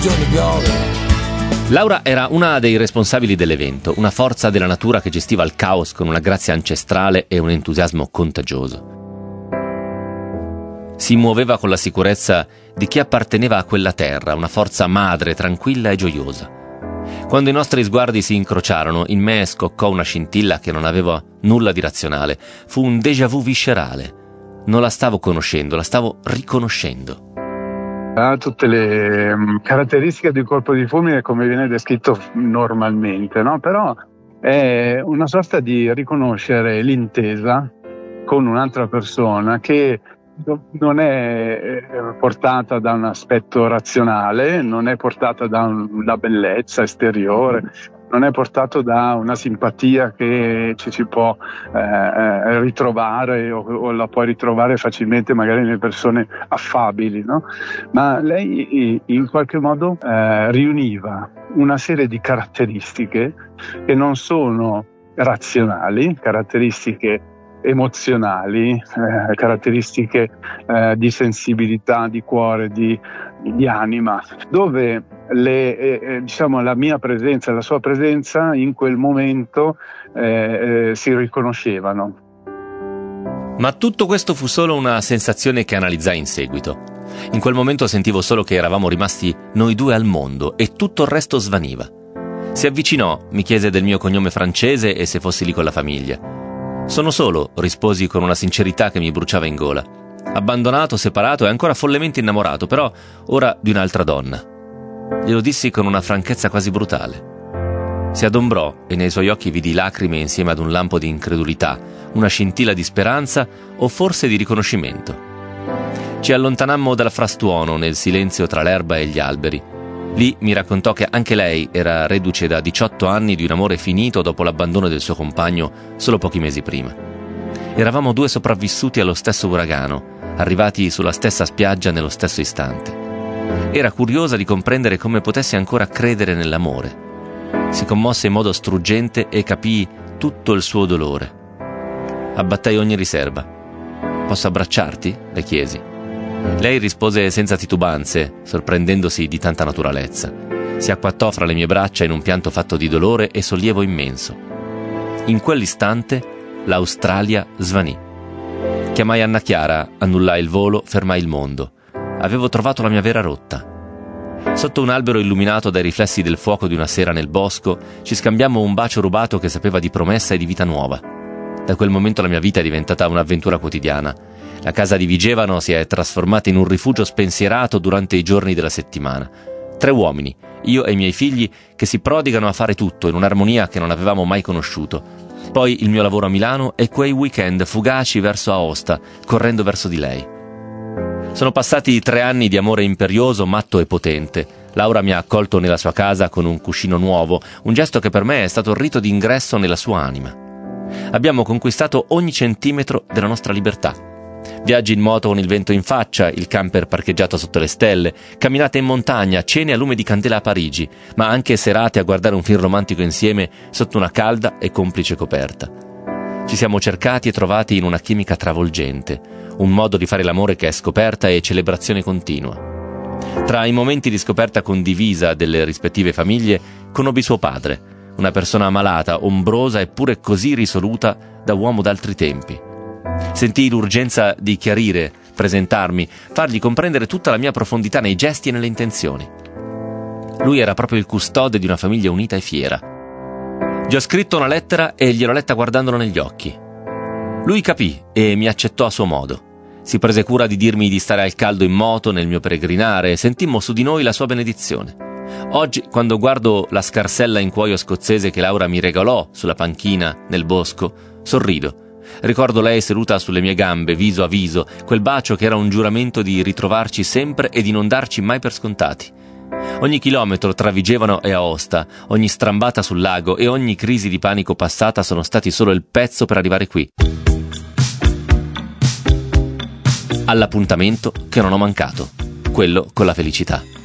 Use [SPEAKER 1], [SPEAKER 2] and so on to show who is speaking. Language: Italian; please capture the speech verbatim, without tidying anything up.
[SPEAKER 1] giorni piove.
[SPEAKER 2] Laura era una dei responsabili dell'evento, una forza della natura che gestiva il caos con una grazia ancestrale e un entusiasmo contagioso. Si muoveva con la sicurezza di chi apparteneva a quella terra, una forza madre, tranquilla e gioiosa. Quando i nostri sguardi si incrociarono, in me scoccò una scintilla che non aveva nulla di razionale. Fu un déjà vu viscerale. Non la stavo conoscendo, la stavo riconoscendo.
[SPEAKER 3] Ha tutte le um, caratteristiche di un colpo di fulmine come viene descritto normalmente, no? Però è una sorta di riconoscere l'intesa con un'altra persona che non è portata da un aspetto razionale, non è portata da una bellezza esteriore, non è portato da una simpatia che ci si può eh, ritrovare o, o la puoi ritrovare facilmente magari nelle persone affabili, no? Ma lei in qualche modo eh, riuniva una serie di caratteristiche che non sono razionali, caratteristiche emozionali, eh, caratteristiche eh, di sensibilità, di cuore, di, di anima, dove le, eh, diciamo la mia presenza e la sua presenza in quel momento eh, eh, si riconoscevano.
[SPEAKER 2] Ma tutto questo fu solo una sensazione che analizzai in seguito. In quel momento sentivo solo che eravamo rimasti noi due al mondo e tutto il resto svaniva. Si avvicinò, mi chiese del mio cognome francese e se fossi lì con la famiglia. «Sono solo», risposi con una sincerità che mi bruciava in gola. Abbandonato, separato e ancora follemente innamorato, però ora di un'altra donna. Glielo dissi con una franchezza quasi brutale. Si adombrò e nei suoi occhi vidi lacrime insieme ad un lampo di incredulità, una scintilla di speranza o forse di riconoscimento. Ci allontanammo dal frastuono nel silenzio tra l'erba e gli alberi. Lì mi raccontò che anche lei era reduce da diciotto anni di un amore finito dopo l'abbandono del suo compagno solo pochi mesi prima. Eravamo due sopravvissuti allo stesso uragano, arrivati sulla stessa spiaggia nello stesso istante. Era curiosa di comprendere come potessi ancora credere nell'amore. Si commosse in modo struggente e capii tutto il suo dolore. Abbattai ogni riserva. «Posso abbracciarti?» le chiesi. Lei rispose senza titubanze, sorprendendosi di tanta naturalezza. Si acquattò fra le mie braccia in un pianto fatto di dolore e sollievo immenso. In quell'istante l'Australia svanì. Chiamai Anna Chiara, annullai il volo, fermai il mondo. Avevo trovato la mia vera rotta. Sotto un albero illuminato dai riflessi del fuoco di una sera nel bosco, ci scambiammo un bacio rubato che sapeva di promessa e di vita nuova. Da quel momento la mia vita è diventata un'avventura quotidiana. La casa di Vigevano si è trasformata in un rifugio spensierato durante i giorni della settimana. Tre uomini, io e i miei figli, che si prodigano a fare tutto in un'armonia che non avevamo mai conosciuto. Poi il mio lavoro a Milano e quei weekend fugaci verso Aosta, correndo verso di lei. Sono passati tre anni di amore imperioso, matto e potente. Laura mi ha accolto nella sua casa con un cuscino nuovo, un gesto che per me è stato il rito d'ingresso nella sua anima. Abbiamo conquistato ogni centimetro della nostra libertà. Viaggi in moto con il vento in faccia, il camper parcheggiato sotto le stelle, camminate in montagna, cene a lume di candela a Parigi, ma anche serate a guardare un film romantico insieme sotto una calda e complice coperta. Ci siamo cercati e trovati in una chimica travolgente, un modo di fare l'amore che è scoperta e celebrazione continua. Tra i momenti di scoperta condivisa delle rispettive famiglie, conobbi suo padre, una persona malata, ombrosa eppure così risoluta da uomo d'altri tempi. Sentii l'urgenza di chiarire, presentarmi, fargli comprendere tutta la mia profondità nei gesti e nelle intenzioni. Lui era proprio il custode di una famiglia unita e fiera. Gli ho scritto una lettera e gliel'ho letta guardandolo negli occhi. Lui capì e mi accettò a suo modo. Si prese cura di dirmi di stare al caldo in moto nel mio peregrinare e sentimmo su di noi la sua benedizione. Oggi, quando guardo la scarsella in cuoio scozzese che Laura mi regalò sulla panchina nel bosco, sorrido. Ricordo lei seduta sulle mie gambe, viso a viso, quel bacio che era un giuramento di ritrovarci sempre e di non darci mai per scontati. Ogni chilometro tra Vigevano e Aosta, ogni strambata sul lago e ogni crisi di panico passata sono stati solo il pezzo per arrivare qui. All'appuntamento che non ho mancato, quello con la felicità.